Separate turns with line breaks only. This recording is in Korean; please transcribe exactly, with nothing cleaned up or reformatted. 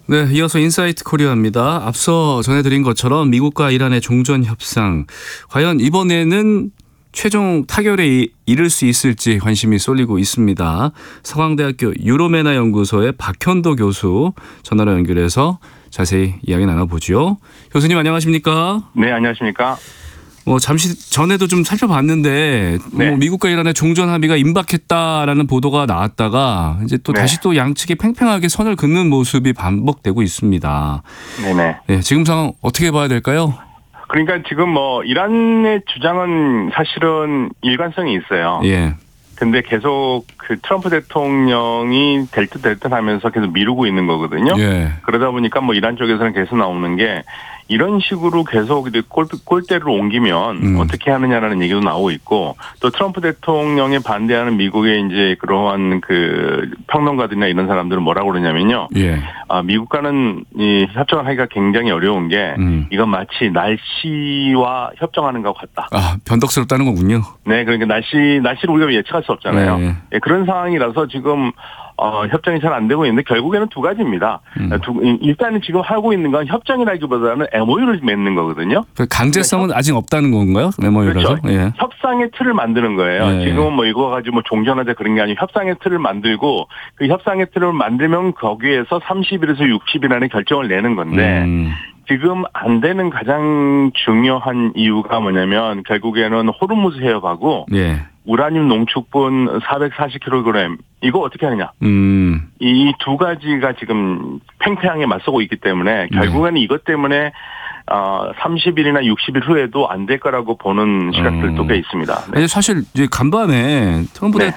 네, 이어서 인사이트 코리아입니다. 앞서 전해드린 것처럼 미국과 이란의 종전 협상, 과연 이번에는 최종 타결에 이를 수 있을지 관심이 쏠리고 있습니다. 서강대학교 유로메나 연구소의 박현도 교수 전화로 연결해서 자세히 이야기 나눠보죠. 교수님 안녕하십니까?
네, 안녕하십니까?
뭐 잠시 전에도 좀 살펴봤는데
네.
뭐 미국과 이란의 종전 합의가 임박했다라는 보도가 나왔다가 이제 또
네.
다시 또 양측이 팽팽하게 선을 긋는 모습이 반복되고 있습니다.
네네.
네, 지금 상황 어떻게 봐야 될까요?
그러니까 지금 뭐 이란의 주장은 사실은 일관성이 있어요.
예.
근데 계속 그 트럼프 대통령이 될 듯 될 듯 하면서 계속 미루고 있는 거거든요.
예.
그러다 보니까 뭐 이란 쪽에서는 계속 나오는 게 이런 식으로 계속 이제 골, 골대를 옮기면
음.
어떻게 하느냐라는 얘기도 나오고 있고 또 트럼프 대통령에 반대하는 미국의 이제 그러한 그 평론가들이나 이런 사람들은 뭐라고 그러냐면요.
예.
아, 미국과는 이 협정을 하기가 굉장히 어려운 게
음.
이건 마치 날씨와 협정하는 것 같다.
아, 변덕스럽다는 거군요.
네, 그러니까 날씨 날씨를 우리가 예측할 수 없잖아요.
네.
예, 그런 상황이라서 지금 어, 협정이 잘 안 되고 있는데 결국에는 두 가지입니다.
음.
두, 일단은 지금 하고 있는 건 협정이라기보다는 엠오유를 맺는 거거든요.
강제성은 아직 없다는 건가요? 메모유라서.
그렇죠.
예.
협상의 틀을 만드는 거예요.
예.
지금은 뭐 이거 가지고 뭐 종전하자 그런 게 아니고 협상의 틀을 만들고 그 협상의 틀을 만들면 거기에서 삼십 일에서 육십 일 안에 결정을 내는 건데
음.
지금 안 되는 가장 중요한 이유가 뭐냐면 결국에는 호르무즈 해협하고
예.
우라늄 농축분 사백사십 킬로그램 이거 어떻게 하느냐.
음.
이 두 가지가 지금 팽팽하게 맞서고 있기 때문에 결국에는 네. 이것 때문에 어, 삼십 일이나 육십 일 후에도 안 될 거라고 보는 시각들도
어.
꽤 있습니다. 네.
아니, 사실 이제 간밤에 트럼프
네.